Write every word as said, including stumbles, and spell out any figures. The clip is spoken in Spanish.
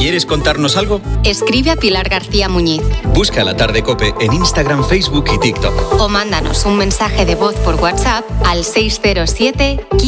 ¿Quieres contarnos algo? Escribe a Pilar García Muñiz. Busca La Tarde COPE en Instagram, Facebook y TikTok. O mándanos un mensaje de voz por WhatsApp al seis cero siete